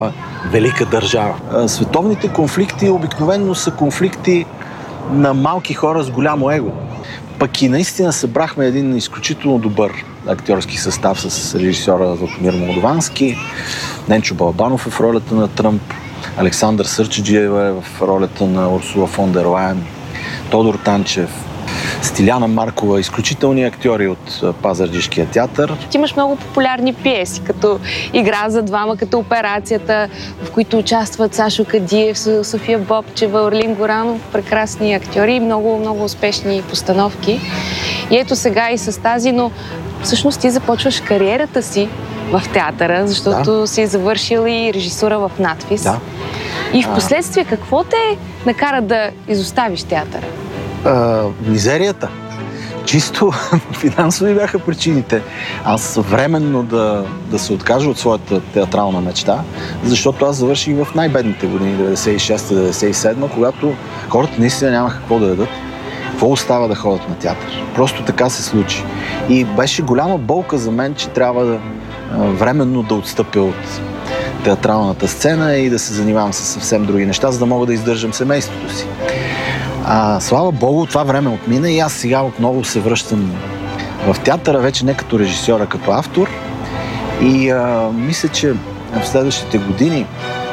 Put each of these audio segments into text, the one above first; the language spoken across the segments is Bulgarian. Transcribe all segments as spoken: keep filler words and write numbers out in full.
велика държава. Световните конфликти обикновено са конфликти на малки хора с голямо его. Пък и наистина събрахме един изключително добър актьорски състав с режисьора Златомир Молдовански, Ненчо Балабанов е в ролята на Тръмп, Александър Сърчеджиева е в ролята на Урсула фон дер Лайен, Тодор Танчев, Стиляна Маркова, изключителни актьори от Пазарджишкия театър. Ти имаш много популярни пиеси, като Игра за двама, като Операцията, в които участват Сашо Кадиев, София Бобчева, Орлин Горанов, прекрасни актьори и много, много успешни постановки. И ето сега и с тази, но всъщност ти започваш кариерата си в театъра, защото да. си завършил и режисура в надпис. Да. И в последствие какво те накара да изоставиш театъра? А, мизерията. Чисто финансови бяха причините. Аз временно да, да се откажа от своята театрална мечта, защото аз завърших в най-бедните години, деветдесет и шеста деветдесет и седма, когато хората наистина нямаха какво да ядат. Какво остава да ходят на театър? Просто така се случи. И беше голяма болка за мен, че трябва да временно да отстъпя от театралната сцена и да се занимавам с съвсем други неща, за да мога да издържам семейството си. А, слава Богу, това време отмина и аз сега отново се връщам в театъра, вече не като режисьор, а като автор. И а, мисля, че в следващите години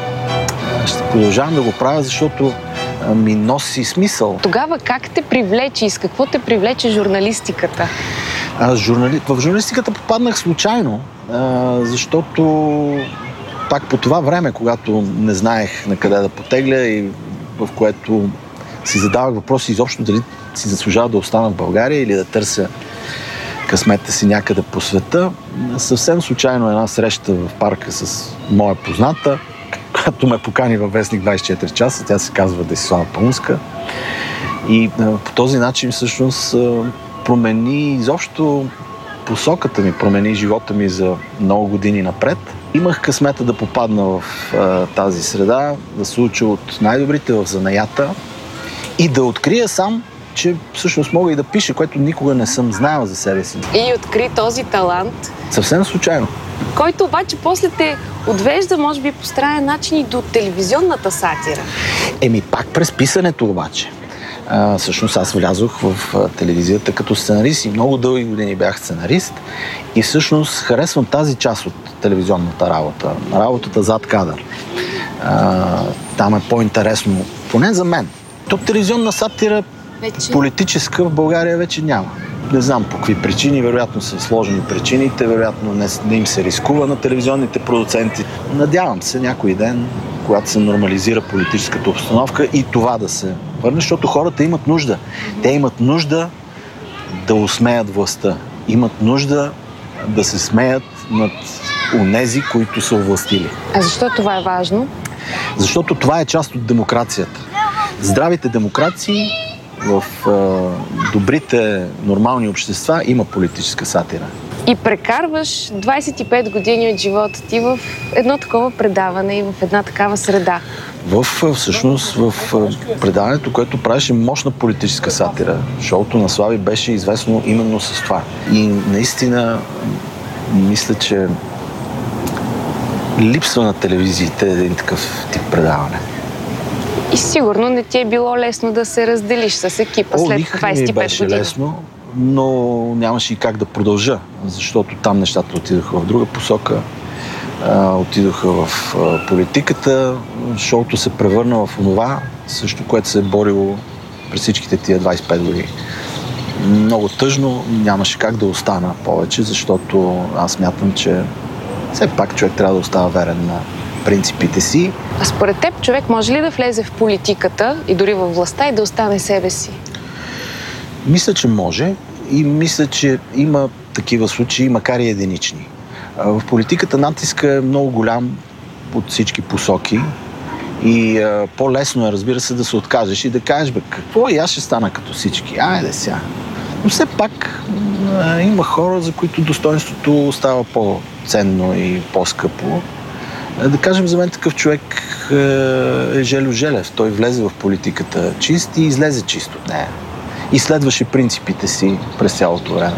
ще продължавам да го правя, защото а, ми носи смисъл. Тогава как те привлече и с какво те привлече журналистиката? А, журнали... В журналистиката попаднах случайно, а, защото пак по това време, когато не знаех на къде да потегля и в което си задавах въпроси изобщо дали си заслужава да остана в България или да търся късмета си някъде по света. Съвсем случайно една среща в парка с моя позната, която ме покани във вестник двайсет и четири часа, тя се казва Десислава Паунска. И по този начин всъщност промени изобщо посоката ми, промени живота ми за много години напред. Имах късмета да попадна в а, тази среда, да се уча от най-добрите в занаята и да открия сам, че всъщност мога и да пиша, което никога не съм знаел за себе си. И откри този талант. Съвсем случайно. Който обаче после те отвежда, може би, по странен начин и до телевизионната сатира. Еми пак през писането обаче. А, всъщност аз влязох в а, телевизията като сценарист и много дълги години бях сценарист и всъщност харесвам тази част от телевизионната работа, работата зад кадър. А, там е по-интересно, поне за мен. Тук телевизионна сатира вече... политическа в България вече няма. Не знам по какви причини, вероятно са сложени причините, вероятно не, не им се рискува на телевизионните продуценти. Надявам се някой ден, когато се нормализира политическата обстановка и това да се върне, защото хората имат нужда. Те имат нужда да усмеят властта. Имат нужда да се смеят над онези, които са овластили. А защо това е важно? Защото това е част от демокрацията. Здравите демокрации, в е, добрите нормални общества има политическа сатира. И прекарваш двайсет и пет години от живота ти в едно такова предаване и в една такава среда. В, всъщност, в предаването, което правеше мощна политическа сатира. Шоуто на Слави беше известно именно с това. И наистина, мисля, че липсва на телевизиите един такъв тип предаване. И сигурно не ти е било лесно да се разделиш с екипа О, след двайсет и пет години. О, беше лесно, но нямаше и как да продължа, защото там нещата отидоха в друга посока, а, отидоха в а, политиката. Шоуто се превърна в онова, също, което се е борило през всичките тия двайсет и пет години. Много тъжно, нямаше как да остана повече, защото аз смятам, че все пак човек трябва да остава верен на принципите си. А според теб човек може ли да влезе в политиката и дори във властта и да остане себе си? Мисля, че може и мисля, че има такива случаи, макар и единични. В политиката натиска е много голям от всички посоки и а, по-лесно е, разбира се, да се откажеш и да кажеш, бе, какво и аз ще стана като всички? Айде сега. Но все пак а, има хора, за които достоинството става по-ценно и по-скъпо. Да кажем, за мен такъв човек е Желю Желев. Той влезе в политиката чист и излезе чист от нея. И следваше принципите си през цялото време.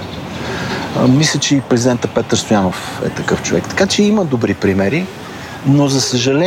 Мисля, че и президента Петър Стоянов е такъв човек. Така че има добри примери, но за съжаление